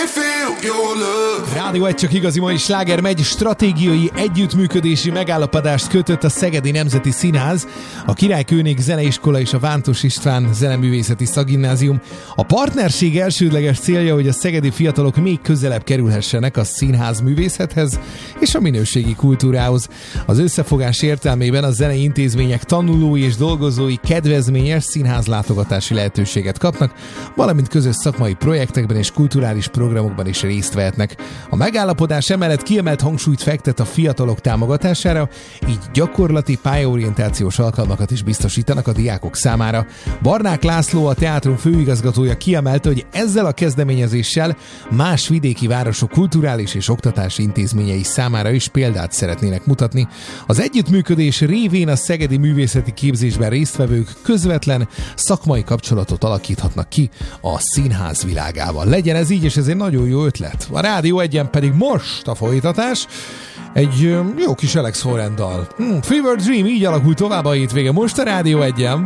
Rádió egy csak igazi mai sláger megy, stratégiai együttműködési megállapodást kötött a Szegedi Nemzeti Színház, a Király Kőnék Zeneiskola és a Vántos István Zeneművészeti Szakgimnázium. A partnerség elsődleges célja, hogy a szegedi fiatalok még közelebb kerülhessenek a színház művészethez és a minőségi kultúrához. Az összefogás értelmében a zenei intézmények tanulói és dolgozói kedvezményes színházlátogatási lehetőséget kapnak, valamint közös szakmai projektekben és kulturális programokban is részt vehetnek. A megállapodás emellett kiemelt hangsúlyt fektet a fiatalok támogatására, így gyakorlati pályaorientációs alkalmakat is biztosítanak a diákok számára. Barnák László, a teátrum főigazgatója kiemelte, hogy ezzel a kezdeményezéssel más vidéki városok kulturális és oktatási intézményei számára is példát szeretnének mutatni. Az együttműködés révén a szegedi művészeti képzésben résztvevők közvetlen szakmai kapcsolatot alakíthatnak ki a színház világával. Legyen ez így, és ez egy nagyon jó ötlet. A Rádió Egyen pedig most a folytatás egy jó kis Alex Horrendal. Fever Dream, így alakult tovább a hétvége. Most a Rádió Egyen.